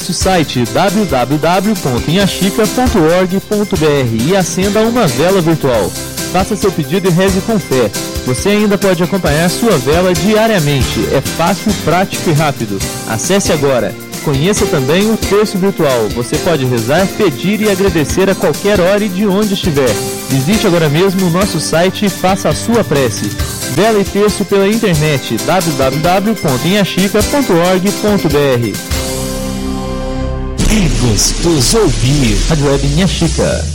Nosso site www.inhaxica.org.br e acenda uma vela virtual. Faça seu pedido e reze com fé. Você ainda pode acompanhar sua vela diariamente. É fácil, prático e rápido. Acesse agora. Conheça também o terço virtual. Você pode rezar, pedir e agradecer a qualquer hora e de onde estiver. Visite agora mesmo o nosso site e faça a sua prece. Vela e terço pela internet www.inhaxica.org.br. É gostoso ouvir. Rádio Web Inhaxica.